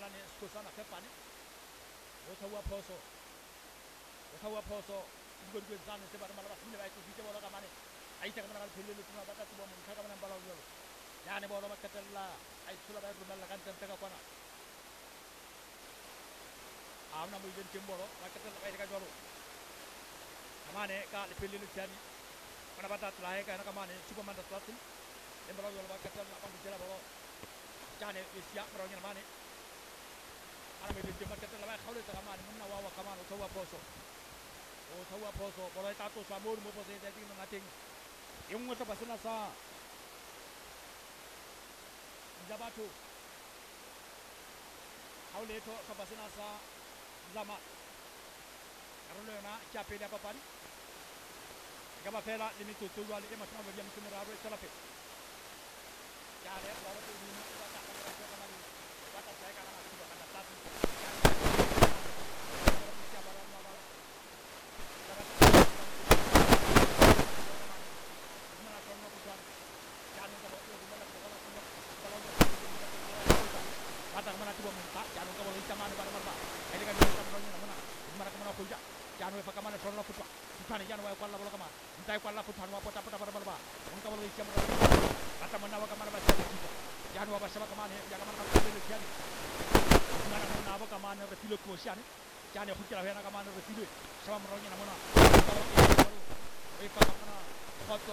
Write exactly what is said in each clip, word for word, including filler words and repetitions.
ne skosana pepane o thawa phoso o thawa phoso go go zane se ba mala ba sile ba ito dite bolo ka mane ai ta kana phele le tuna ba ta tuwa mun ka kana bala yo ya ne bolo ba katella ai sula ba rumela kan tan ka kona amna mo yen timbolo ba katella ba ka jolo kamane ka le phele le tiani kana ba ta tla ka kana kamane superman da tlatin e bala yo ba katella ba di la bolo jane isia bro nya mane ana me yen timba katella ba khawle ta kamane mun na wa kamane thawa phoso o thawa phoso bolo ta to sa mo mo pose ta tin ngating yung mo sa basuna sa Zabato hawle to sa basuna sa Zama arolo na chapele apa pari gaba fela limitu tu wali e masma ba yam tumura ro salape jare bolo tu ni ba ta ka ra ka mari ba ta sai ka na tu ba ka ta tu ya bara na ba mana kon no kusan janu ka bo ko mana ko na ko kalau kata mana coba minta janu ka bo ita mana bara marba ele ka ni ka mana mana mana ka mana ko ja janu fa ka mana solo futwa tutane janu wa kwalla bolo ka ma ntai kwalla futan wa pota pota bara marba on ka bo ita mana kata mana wa ka mana ba janu wa ba sama ka mana ya ka mana ka le tiani mana mana wa ka mana refilo ko siane jane ko kira hena ka mana refilo sama mro nya mana e fa ka mana foto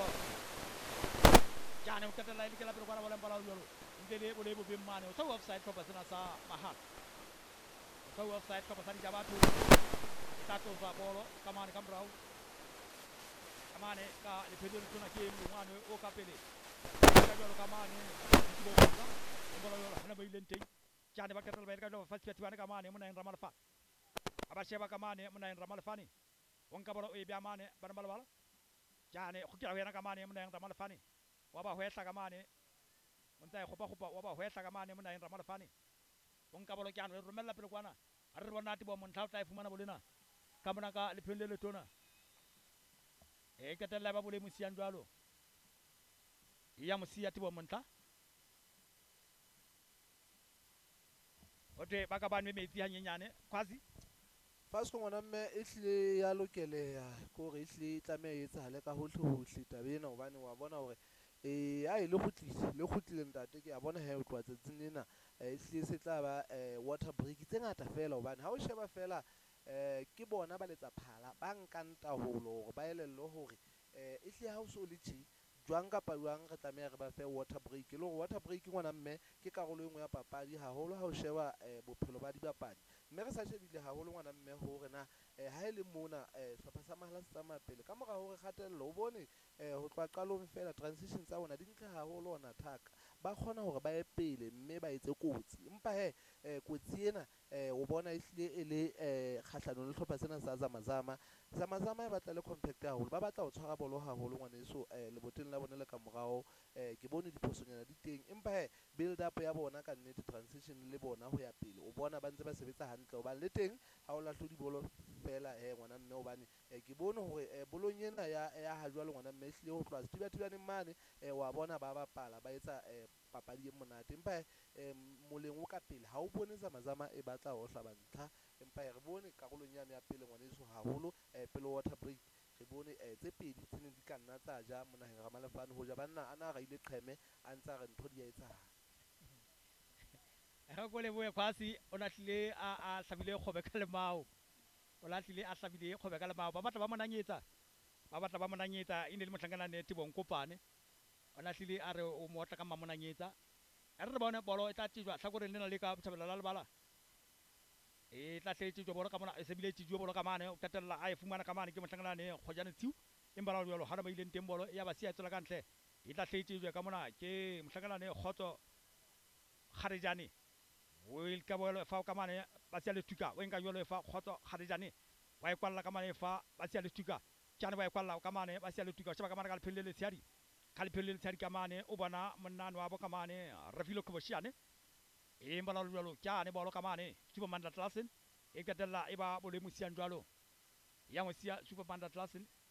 jane ukata la ile kala pero para bola pala yolo ndele bole bo be mane so offside ko pasana sa mahal so offside ko pasani jabatu tato sa bolo kamane kambrau kamane ka le pedo tuna ke mu mane o kapele ka yolo kamane bo ba bolo yolo hana bay lente jane bakatal bay ka do fa feti wana kamane mun en ramal fa aba sheba kamane mun en ramal fani won ka bolo e bi amane ban bal wala jane ko kira hena kamane mun en ramal fani waba hwetla kamane monta khopa khopa waba hwetla kamane mona en ramal fani on ka bolo kyano rumella pele kwana arre wonati bo mon tawta e fumana bolina kamana ka le pele le tona e katella ba bole musian dwalo iya musia tibo monta ote baka ban me meti hanyane kwazi Fas ko ngwana mme e hlile ya lokeleha ko re hlile tlameha etsa le ka hohle hohle tabena hobane wa bona hore e ai le khutlile le khutlile ntate ke a bona he o tloa tsatsing lena e hlile se tla ba water break tse ngata fela hobane ha o sheba fela eh ke bona ba letsa phala ba nkanta holo hore ba elello hore eh e hlile ha o so le tshi jwang kapa jwang re tlameha re ba fe water break le hore water break ngwana mme ke karolo e nngwe ya papadi haholo ha o sheba bophelo ba dibapadi mme re sa shebile haholo ngwana mme hore na ha ile mona sehlopha sa mahala se tsamaya pele ka mora hore kgatello o bone ho tloha qalong fela transition tsa bona di ntle haholo ona thaka ba kgona hore ba ye pele mme ba etse kotsi empa he kotsi ena o bona e hlile e le kgahlano le hlopha sena sa Zamazama Zamazama e batla le compact haholo ba batla ho tshwara bolo haholo ngwaneso le boteng la bona le ka morao ke bone diphosonyana di teng empa he build up ya bona ka nnete transition le bona ho ya pele o bona ba ntse ba sebetsa hantle hobane le teng ha o lahlo di bolo fela he ngwana mme hobane ke bone hore bolong ena ya ya ha jwale ngwana mme hlile ho tloha setiba tibaneng mane wa bona ba bapala ba etsa papadi e monate empa moleng o ka pele ha o bone Zamazama e batla ho hlaba ntlha empa re bone karolong yane ya pele ngwaneso haholo pele water break re bone tse pedi tsene di ka nna tsa ja mona heng Ramalefane ho ja banna ana ra ile qheme a ntsa re ntho di a etsahala ha go le boe kwasi ona hlile a a hlabile khobe ka le mao o la hlile a hlabile khobe ka le mao ba batla ba monanyetsa ba batla ba monanyetsa ine le mohlangana ne tibong kopane ona hlile a re o motla ka mamonanyetsa a re bona bolo e tla tijwa hlakore lena le ka thabela la lebala e tla hletse jo bolo ka mona e se bile tijwa bolo ka mane o tatella a e fumana ka mane ke mohlangana ne khojane tsiu embala lo lo hana ba ile nteng bolo ya ba sia tsela ka ntle e tla hletse jo ka mona ke mohlangana ne khotso kharejane will ka bolo fa ka mane ba sia le tuka o nka jolo fa khotso kharejane wa e kwalla ka mane fa ba sia le tuka jana ba e kwalla ka mane ba sia le tuka shaba ka mane ka phelle le tsiari ka phelle le tsiari ka mane o bona monnano wa bo ka mane refilo ko boshiane e mbala lo lo jane bolo ka mane super manda tlasen e katella e ba bole musian jwalo ya mosia super manda tlasen